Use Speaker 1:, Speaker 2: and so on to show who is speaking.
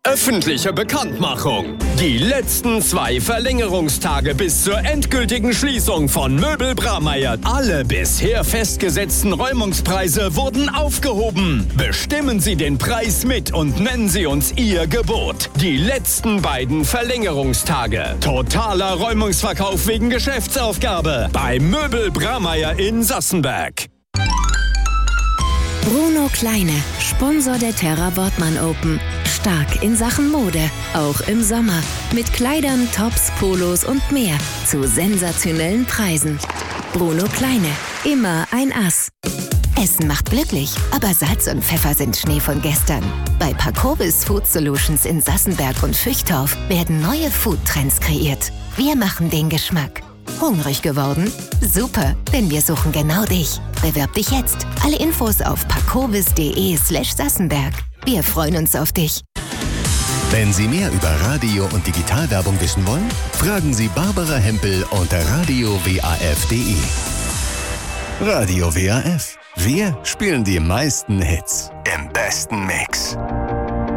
Speaker 1: Öffentliche Bekanntmachung. Die letzten 2 Verlängerungstage bis zur endgültigen Schließung von Möbel Bramayr. Alle bisher festgesetzten Räumungspreise wurden aufgehoben. Bestimmen Sie den Preis mit und nennen Sie uns Ihr Gebot. Die letzten beiden Verlängerungstage. Totaler Räumungsverkauf wegen Geschäftsaufgabe bei Möbel Bramayr in Sassenberg.
Speaker 2: Bruno Kleine, Sponsor der Terra Wortmann Open. Stark in Sachen Mode, auch im Sommer. Mit Kleidern, Tops, Polos und mehr. Zu sensationellen Preisen. Bruno Kleine, immer ein Ass. Essen macht glücklich, aber Salz und Pfeffer sind Schnee von gestern. Bei Pacobis Food Solutions in Sassenberg und Füchtorf werden neue Foodtrends kreiert. Wir machen den Geschmack. Hungrig geworden? Super, denn wir suchen genau dich. Bewerb dich jetzt. Alle Infos auf pacobis.de/Sassenberg. Wir freuen uns auf dich.
Speaker 3: Wenn Sie mehr über Radio- und Digitalwerbung wissen wollen, fragen Sie Barbara Hempel unter radiowaf.de. Radio WAF. Wir spielen die meisten Hits im besten Mix.